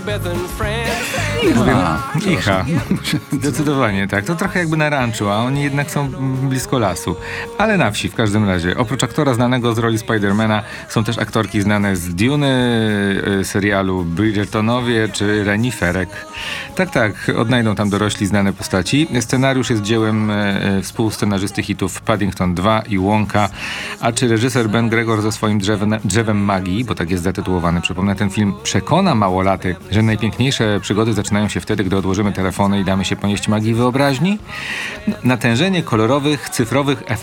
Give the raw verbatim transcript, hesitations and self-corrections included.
Icha. Icha. Zdecydowanie tak. To trochę jakby na ranczu, a oni jednak są blisko lasu. Ale na wsi w każdym razie. Oprócz aktora znanego z roli Spidermana są też aktorki znane z Duny, serialu Bridgertonowie czy Reniferek. Tak, tak. Odnajdą tam dorośli znane postaci. Scenariusz jest dziełem e, współscenarzysty hitów Paddington dwa i Wonka. A czy reżyser Ben Gregor ze swoim drzewem, drzewem magii, bo tak jest zatytułowany, przypomnę, ten film przekona małolaty, że najpiękniejsze przygody zaczynają się wtedy, gdy odłożymy telefony i damy się ponieść magii wyobraźni? No, natężenie kolorowych, cyfrowych efektów